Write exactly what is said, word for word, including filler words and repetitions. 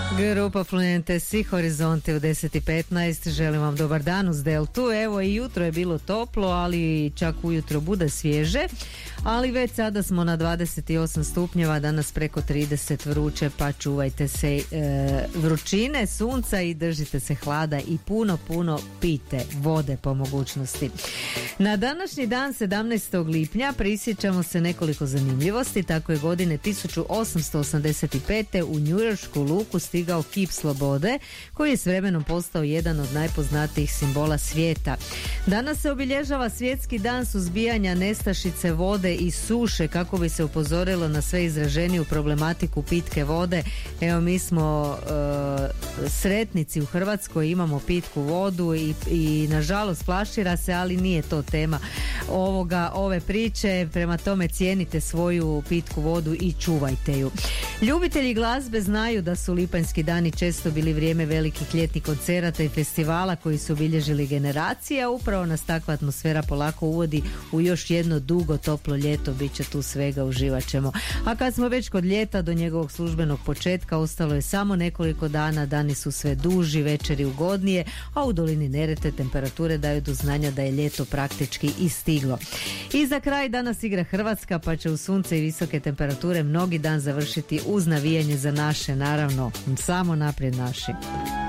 Grupa Fluentes i Horizonte u deset i petnaest. Želim vam dobar dan uz Deltu. Evo i jutro je bilo toplo, ali čak ujutro bude svježe. Ali već sada smo na dvadeset i osam stupnjeva, danas preko trideset, vruće, pa čuvajte se e, vrućine, sunca i držite se hlada i puno, puno pijte vode po mogućnosti. Na današnji dan sedamnaestog lipnja prisjećamo se nekoliko zanimljivosti. Tako je godine tisuću osamsto osamdeset pete. u njujoršku luku stigao kip slobode, koji je s vremenom postao jedan od najpoznatijih simbola svijeta. Danas se obilježava svjetski dan suzbijanja nestašice vode i suše, kako bi se upozorilo na sve izraženiju problematiku pitke vode. Evo, mi smo e, sretnici u Hrvatskoj, imamo pitku vodu i, i nažalost flašira se, ali nije to tema ovoga, ove priče. Prema tome, cijenite svoju pitku vodu i čuvajte ju. Ljubitelji glazbe znaju da su lipanjski dani često bili vrijeme velikih ljetnih koncerata i festivala koji su obilježili generacije, a upravo nas takva atmosfera polako uvodi u još jedno dugo toplo ljeto. Bit će tu svega, uživat ćemo. A kad smo već kod ljeta, do njegovog službenog početka ostalo je samo nekoliko dana, dani su sve duži, večeri ugodnije, a u dolini Neretve temperature daju do znanja da je ljeto praktički i stiglo. I za kraj danas igra Hrvatska, pa će u sunce i visoke temperature mnogi dan završiti uz navijanje za naše, naravno, samo naprijed naši.